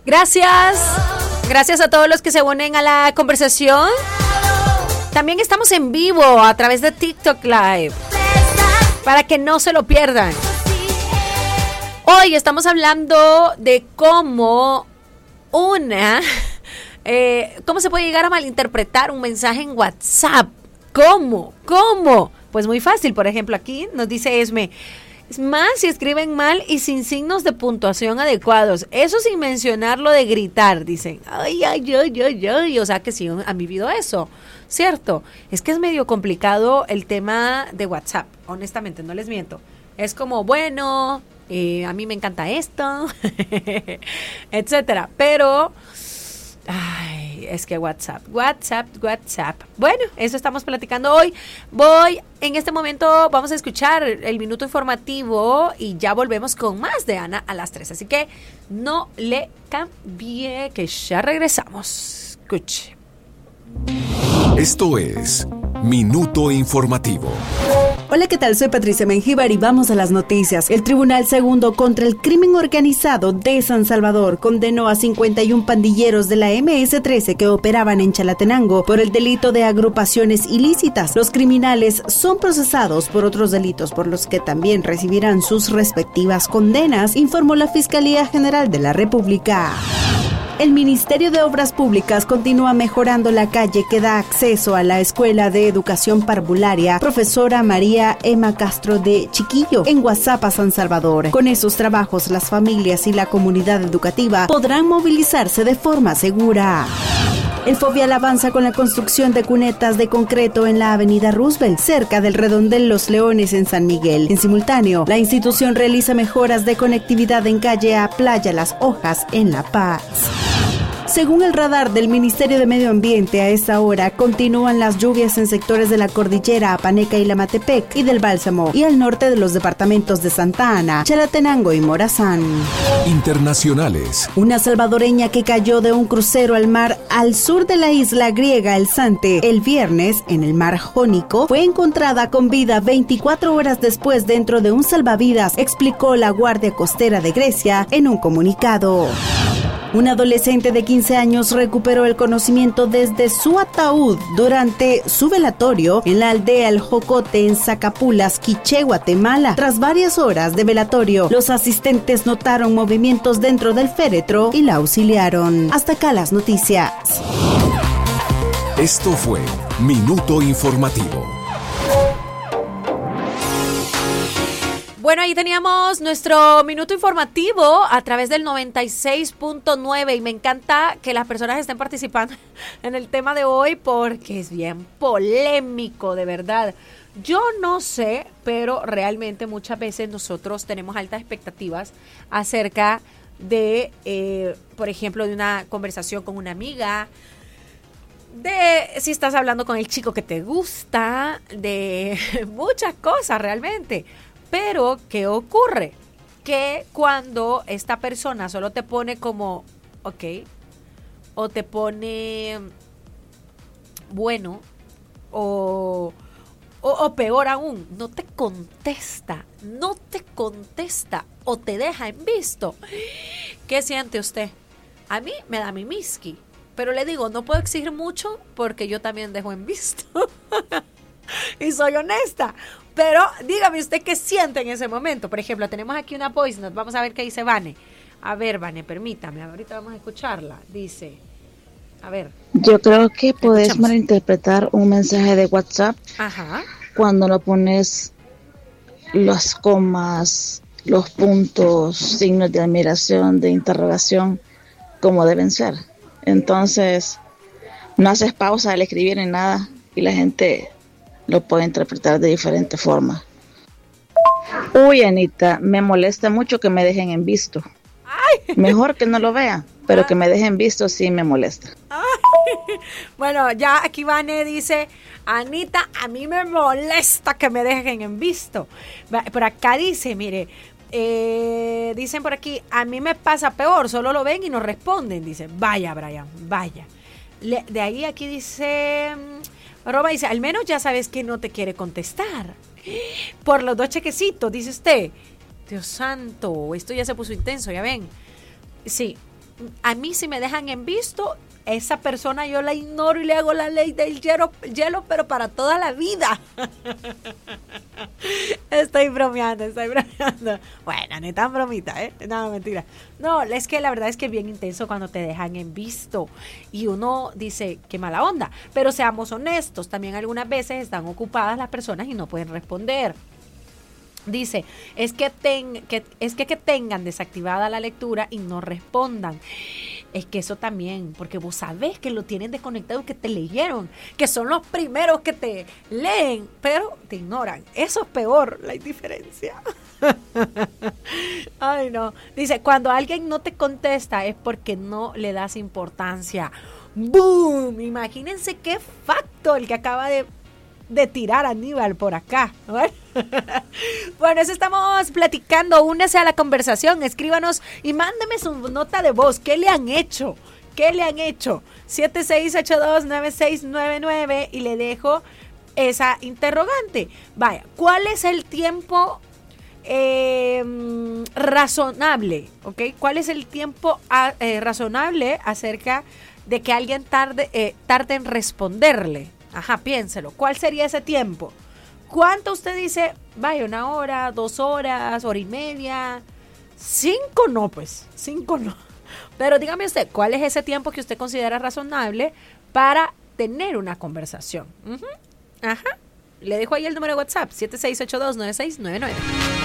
Gracias a todos los que se unen a la conversación. También estamos en vivo a través de TikTok Live, para que no se lo pierdan. Hoy estamos hablando de cómo se puede llegar a malinterpretar un mensaje en WhatsApp. ¿Cómo? Pues muy fácil. Por ejemplo, aquí nos dice Esme, es más si escriben mal y sin signos de puntuación adecuados. Eso sin mencionar lo de gritar. Dicen, ay. O sea que sí han vivido eso, ¿cierto? Es que es medio complicado el tema de WhatsApp. Honestamente, no les miento. Es como, bueno, a mí me encanta esto, etcétera. Pero, ay, es que WhatsApp. Bueno, eso estamos platicando hoy. En este momento vamos a escuchar el minuto informativo y ya volvemos con más de Ana a las 3. Así que no le cambie, que ya regresamos. Escuche. Esto es Minuto Informativo. Hola, ¿qué tal? Soy Patricia Mengíbar y vamos a las noticias. El Tribunal Segundo contra el Crimen Organizado de San Salvador condenó a 51 pandilleros de la MS-13 que operaban en Chalatenango por el delito de agrupaciones ilícitas. Los criminales son procesados por otros delitos por los que también recibirán sus respectivas condenas, informó la Fiscalía General de la República. El Ministerio de Obras Públicas continúa mejorando la calle que da acceso a la Escuela de Educación Parvularia Profesora María Emma Castro de Chiquillo en Guazapa, San Salvador. Con esos trabajos, las familias y la comunidad educativa podrán movilizarse de forma segura. El Fovial avanza con la construcción de cunetas de concreto en la avenida Roosevelt, cerca del redondel Los Leones en San Miguel. En simultáneo, la institución realiza mejoras de conectividad en calle a Playa Las Hojas en La Paz. Según el radar del Ministerio de Medio Ambiente, a esta hora continúan las lluvias en sectores de la cordillera Apaneca y Lamatepec y del Bálsamo, y al norte de los departamentos de Santa Ana, Chalatenango y Morazán. Internacionales. Una salvadoreña que cayó de un crucero al mar al sur de la isla griega El Sante el viernes en el mar Jónico fue encontrada con vida 24 horas después dentro de un salvavidas, explicó la Guardia Costera de Grecia en un comunicado. Un adolescente de 15 años recuperó el conocimiento desde su ataúd durante su velatorio en la aldea El Jocote en Zacapulas, Quiché, Guatemala. Tras varias horas de velatorio, los asistentes notaron movimientos dentro del féretro y la auxiliaron. Hasta acá las noticias. Esto fue Minuto Informativo. Bueno, ahí teníamos nuestro minuto informativo a través del 96.9 y me encanta que las personas estén participando en el tema de hoy porque es bien polémico, de verdad. Yo no sé, pero realmente muchas veces nosotros tenemos altas expectativas acerca de, por ejemplo, de una conversación con una amiga, de si estás hablando con el chico que te gusta, de muchas cosas realmente. Pero, ¿qué ocurre? Que cuando esta persona solo te pone como, ok, o te pone bueno, o peor aún, no te contesta, o te deja en visto. ¿Qué siente usted? A mí me da mi miski, pero le digo, no puedo exigir mucho porque yo también dejo en visto. Y soy honesta. Pero dígame usted qué siente en ese momento. Por ejemplo, tenemos aquí una voice note. Vamos a ver qué dice Vane. A ver, Vane, permítame. Ahorita vamos a escucharla. Dice, a ver. Yo creo que puedes malinterpretar un mensaje de WhatsApp. Ajá. Cuando no pones las comas, los puntos, signos de admiración, de interrogación, como deben ser. Entonces, no haces pausa al escribir ni nada y la gente lo puede interpretar de diferentes formas. Uy, Anita, me molesta mucho que me dejen en visto. Ay. Mejor que no lo vea, pero que me dejen visto sí me molesta. Ay. Bueno, ya aquí Vane dice, Anita, a mí me molesta que me dejen en visto. Por acá dice, mire, dicen por aquí, a mí me pasa peor, solo lo ven y no responden. Dice, vaya, Brian, vaya. De ahí aquí dice... Roma dice, al menos ya sabes que no te quiere contestar. Por los 2 chequecitos, dice usted. Dios santo, esto ya se puso intenso, ya ven. Sí, a mí si me dejan en visto, esa persona yo la ignoro y le hago la ley del hielo, pero para toda la vida. Estoy bromeando. Bueno, ni tan bromita, No, mentira. No, es que la verdad es que es bien intenso cuando te dejan en visto y uno dice, qué mala onda. Pero seamos honestos, también algunas veces están ocupadas las personas y no pueden responder. Dice, es que tengan desactivada la lectura y no respondan. Es que eso también, porque vos sabés que lo tienen desconectado, que te leyeron, que son los primeros que te leen, pero te ignoran. Eso es peor, la indiferencia. Ay, no. Dice, cuando alguien no te contesta es porque no le das importancia. ¡Boom! Imagínense qué facto el que acaba de tirar a Aníbal por acá. Bueno, eso estamos platicando. Únese a la conversación, escríbanos y mándeme su nota de voz. ¿Qué le han hecho? 76829699 y le dejo esa interrogante. Vaya, ¿cuál es el tiempo razonable? ¿Ok? ¿Cuál es el tiempo razonable acerca de que alguien tarde en responderle? Ajá, piénselo. ¿Cuál sería ese tiempo? ¿Cuánto usted dice? Vaya, 1 hora, 2 horas, hora y media. 5 no, pues. 5 no. Pero dígame usted, ¿cuál es ese tiempo que usted considera razonable para tener una conversación? Ajá. Le dejo ahí el número de WhatsApp, 76829699.